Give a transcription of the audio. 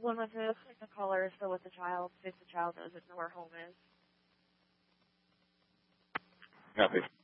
with it. Looks like the caller is still with the child. If the child doesn't know where home is. Copy.